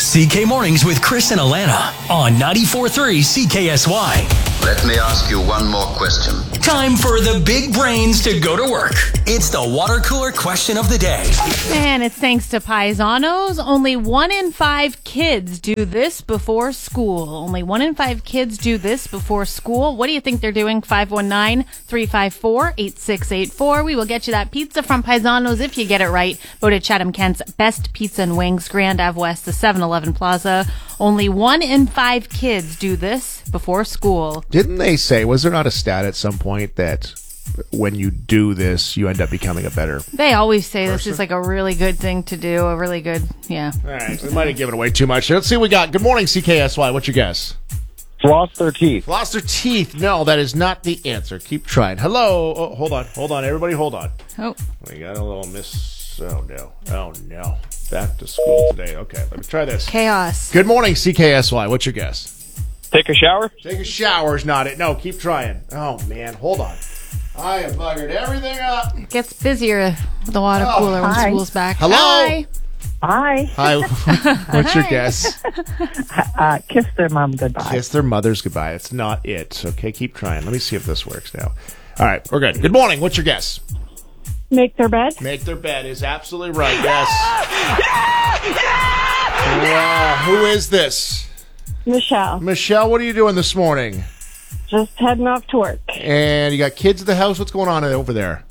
CK Mornings with Chris and Alana on 94.3 CKSY. Let me ask you one more question. Time for the big brains to go to work. It's the water cooler question of the day. And it's thanks to Paisanos. Only 1 in 5 kids do this before school. Only 1 in 5 kids do this before school. What do you think they're doing? 519-354-8684. We will get you that pizza from Paisanos if you get it right. Voted Chatham-Kent's best pizza and wings, Grand Ave West, the 7-Eleven Plaza. Only 1 in 5 kids do this before school. Didn't they say, was there not a stat at some point that when you do this, you end up becoming a better They always say person? This is like a really good thing to do, a really good, yeah. All right, we might have given away too much. Let's see what we got. Good morning, CKSY. What's your guess? Floss their teeth. Floss their teeth. No, that is not the answer. Keep trying. Hello. Oh, hold on. Everybody hold on. Oh. We got a little Oh, no. Back to school today. Okay, let me try this. Chaos. Good morning, CKSY. What's your guess? Take a shower? Take a shower is not it. No, keep trying. Oh, man. Hold on. I have buggered everything up. It gets busier with the water cooler when school's back. Hello. Hi. Hi. What's your guess? Kiss their mom goodbye. Kiss their mothers goodbye. It's not it. Okay, keep trying. Let me see if this works now. All right, we're good. Good morning. What's your guess? Make their bed. Make their bed is absolutely right. Yes. Wow. Who is this? Michelle. Michelle, what are you doing this morning? Just heading off to work. And you got kids at the house? What's going on over there?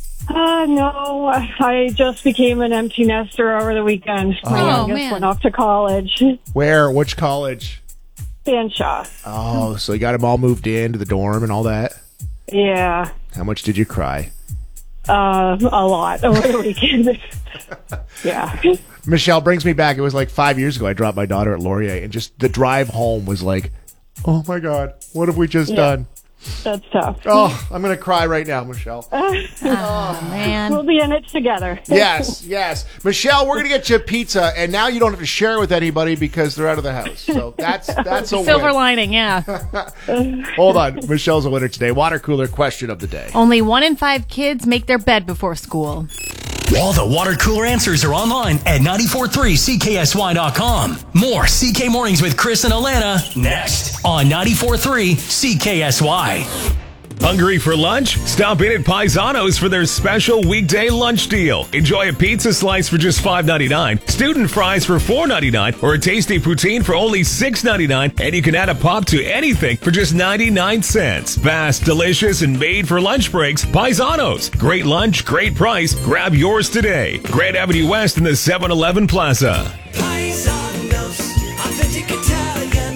No, I just became an empty nester over the weekend. My youngest went off to college. Where? Which college? Fanshawe. Oh, so you got them all moved into the dorm and all that? Yeah. How much did you cry? A lot over the weekend. Yeah. Michelle brings me back. It was like 5 years ago. I dropped my daughter at Laurier, and just the drive home was like, oh my God, what have we just done? That's tough. Oh, I'm going to cry right now, Michelle. Oh, man. We'll be in it together. Yes. Michelle, we're going to get you a pizza, and now you don't have to share it with anybody because they're out of the house. So that's a Silver win. lining, yeah. Hold on. Michelle's a winner today. Water cooler question of the day. Only 1 in 5 kids make their bed before school. All the water cooler answers are online at 94.3CKSY.com. More CK Mornings with Chris and Alana next on 94.3 CKSY. Hungry for lunch? Stop in at Paisanos for their special weekday lunch deal. Enjoy a pizza slice for just $5.99, student fries for $4.99, or a tasty poutine for only $6.99, and you can add a pop to anything for just 99 cents. Fast, delicious, and made for lunch breaks. Paisanos. Great lunch, great price. Grab yours today. Grand Avenue West in the 7-Eleven Plaza. Paisanos, authentic Italian.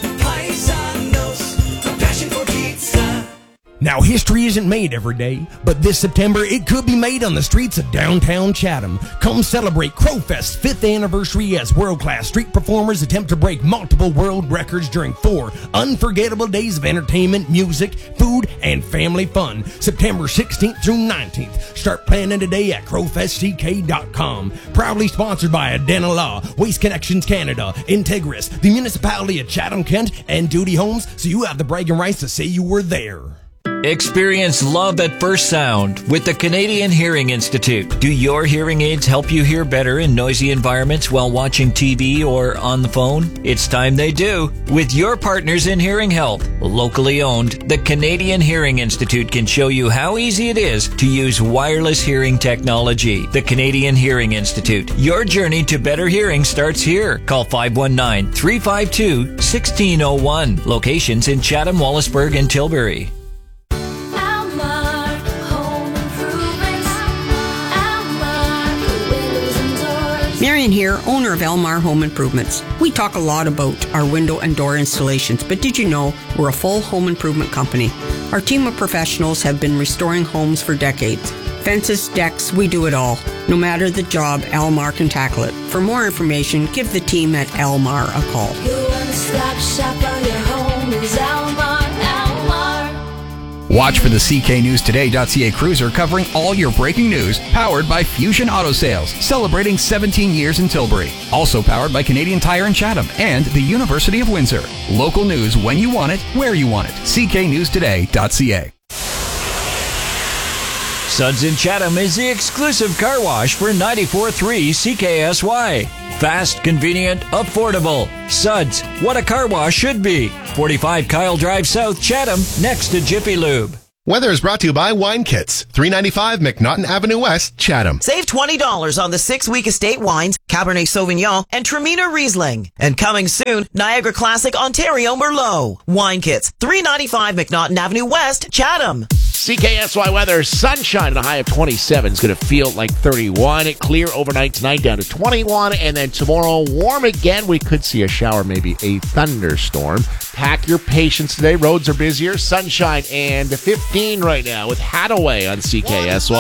Paisanos, a passion for pizza. Now, history isn't made every day, but this September it could be made on the streets of downtown Chatham. Come celebrate Crowfest's 5th anniversary as world-class street performers attempt to break multiple world records during 4 unforgettable days of entertainment, music, food, and family fun. September 16th through 19th. Start planning today at crowfestck.com. Proudly sponsored by Adena Law, Waste Connections Canada, Integris, the Municipality of Chatham-Kent, and Duty Homes, so you have the bragging rights to say you were there. Experience love at first sound with the Canadian Hearing Institute. Do your hearing aids help you hear better in noisy environments while watching TV or on the phone? It's time they do. With your partners in hearing health, locally owned, the Canadian Hearing Institute can show you how easy it is to use wireless hearing technology. The Canadian Hearing Institute. Your journey to better hearing starts here. Call 519-352-1601. Locations in Chatham, Wallaceburg, and Tilbury. Marion here, owner of Elmar Home Improvements. We talk a lot about our window and door installations, but did you know we're a full home improvement company? Our team of professionals have been restoring homes for decades. Fences, decks, we do it all. No matter the job, Elmar can tackle it. For more information, give the team at Elmar a call. Your one-stop shop on your home is Elmar. Watch for the CKNewsToday.ca cruiser covering all your breaking news, powered by Fusion Auto Sales, celebrating 17 years in Tilbury. Also powered by Canadian Tire in Chatham and the University of Windsor. Local news when you want it, where you want it. CKNewsToday.ca. Suds in Chatham is the exclusive car wash for 94.3 CKSY. Fast, convenient, affordable. Suds, what a car wash should be. 45 Kyle Drive South, Chatham, next to Jiffy Lube. Weather is brought to you by Wine Kits, 395 McNaughton Avenue West, Chatham. Save $20 on the 6-week estate wines, Cabernet Sauvignon, and Traminer Riesling. And coming soon, Niagara Classic Ontario Merlot. Wine Kits, 395 McNaughton Avenue West, Chatham. CKSY weather, sunshine and a high of 27. It's going to feel like 31. It clear overnight tonight down to 21. And then tomorrow, warm again. We could see a shower, maybe a thunderstorm. Pack your patience today. Roads are busier. Sunshine and 15 right now with Hadaway on CKSY.